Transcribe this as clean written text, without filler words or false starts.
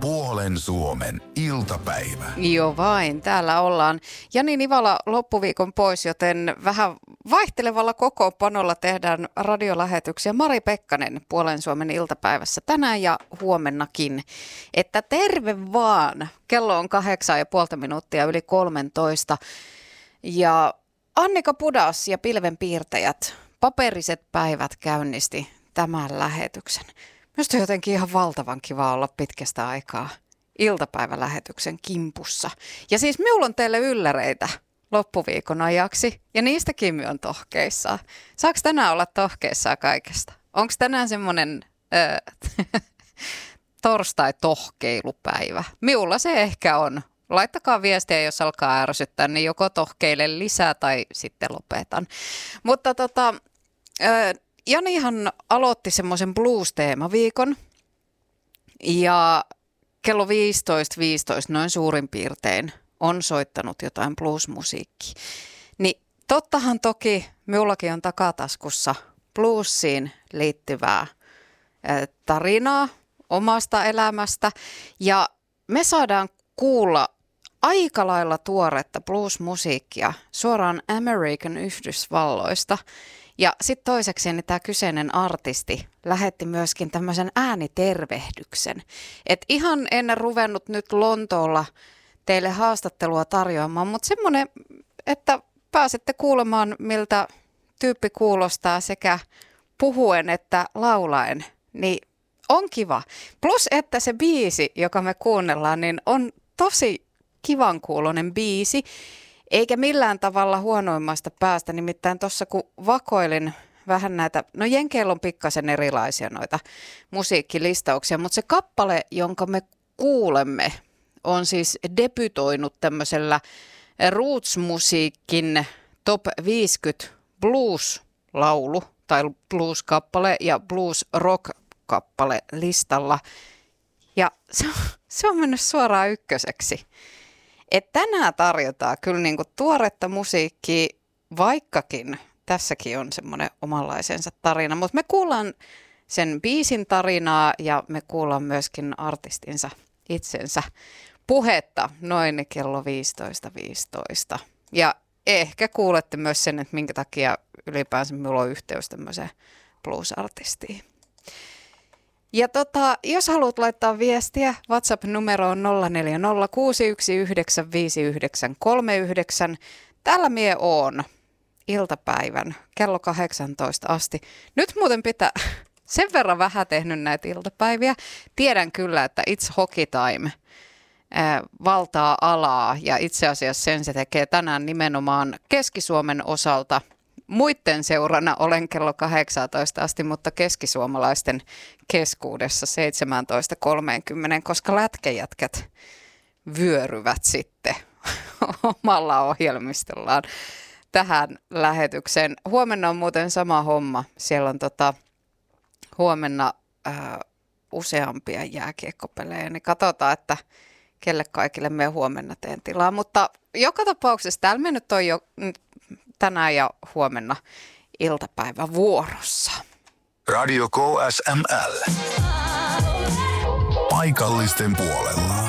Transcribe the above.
Puolen Suomen iltapäivä. Jo vain, täällä ollaan. Jani Nivala loppuviikon pois, joten vähän vaihtelevalla kokoonpanolla tehdään radiolähetyksiä. Mari Pekkanen Puolen Suomen iltapäivässä tänään ja huomennakin. Että terve vaan! Kello on 8,5 yli 13. Ja Annika Pudas ja Pilvenpiirtäjät, paperiset päivät käynnisti tämän lähetyksen. Minusta on jotenkin ihan valtavan kiva olla pitkästä aikaa iltapäivälähetyksen kimpussa. Ja siis minulla on teille ylläreitä loppuviikon ajaksi ja niistä Kimi on tohkeissaan. Saako tänään olla tohkeissaan kaikesta? Onko tänään semmoinen torstai-tohkeilupäivä? Minulla se ehkä on. Laittakaa viestiä, jos alkaa ärsyttää, niin joko tohkeile lisää tai sitten lopetan. Mutta Janihan aloitti semmoisen blues-teemaviikon ja kello 15.15 noin suurin piirtein on soittanut jotain blues-musiikkia. Niin tottahan toki minullakin on takataskussa bluesiin liittyvää tarinaa omasta elämästä ja me saadaan kuulla aika lailla tuoretta blues-musiikkia suoraan American Yhdysvalloista. Ja sitten toiseksi niin tämä kyseinen artisti lähetti myöskin tämmöisen äänitervehdyksen. Et ihan en ruvennut nyt Lontoolla teille haastattelua tarjoamaan, mutta semmoinen, että pääsette kuulemaan, miltä tyyppi kuulostaa sekä puhuen että laulaen, niin on kiva. Plus, että se biisi, joka me kuunnellaan, niin on tosi kivan kuuloinen biisi. Eikä millään tavalla huonoimmasta päästä, nimittäin tuossa kun vakoilin vähän näitä, no jenkeillä on pikkasen erilaisia noita musiikkilistauksia, mutta se kappale, jonka me kuulemme, on siis debytoinut tämmöisellä roots-musiikin top 50 blues-laulu tai blues-kappale ja blues-rock-kappale listalla. Ja se on mennyt suoraan ykköseksi. Et tänään tarjotaan kyllä niinku tuoretta musiikkia, vaikkakin tässäkin on semmoinen omanlaisensa tarina. Mutta me kuullaan sen biisin tarinaa ja me kuullaan myöskin artistinsa itsensä puhetta noin kello 15.15. Ja ehkä kuulette myös sen, että minkä takia ylipäänsä minulla on yhteys tämmöiseen blues-artistiin. Ja jos haluat laittaa viestiä, WhatsApp-numero on 0406195939. Täällä mie oon iltapäivän kello 18 asti. Nyt muuten pitää sen verran vähän tehnyt näitä iltapäiviä. Tiedän kyllä, että It's Hockey Time valtaa alaa ja itse asiassa sen se tekee tänään nimenomaan Keski-Suomen osalta. Muitten seurana olen kello 18 asti, mutta keskisuomalaisten keskuudessa 17.30, koska lätkejätkät vyöryvät sitten omalla ohjelmistollaan tähän lähetykseen. Huomenna on muuten sama homma. Siellä on huomenna useampia jääkiekkopelejä, niin katsotaan, että kelle kaikille me huomenna teen tilaa. Mutta joka tapauksessa täällä me nyt on jo tänään ja huomenna iltapäivä vuorossa. Radio KSML. Paikallisten puolella.